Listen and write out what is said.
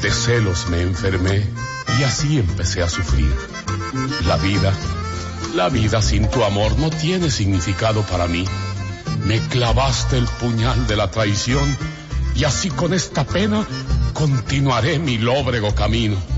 De celos me enfermé y así empecé a sufrir. La vida sin tu amor no tiene significado para mí. Me clavaste el puñal de la traición y así con esta pena continuaré mi lóbrego camino.